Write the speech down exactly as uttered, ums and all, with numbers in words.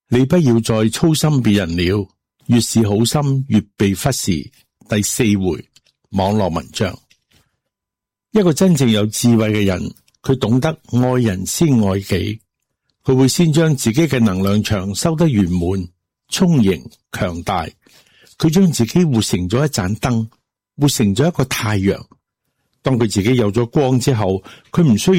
你不要再操心別人了，越是好心越被忽視。第四回網絡文章。一個真正有智慧嘅人，佢懂得愛人先愛己，佢會先將自己嘅能量場收得圓滿、充盈、強大。佢將自己活成咗一盞燈，活成咗一個太陽。當佢自己有咗光之後，佢唔需要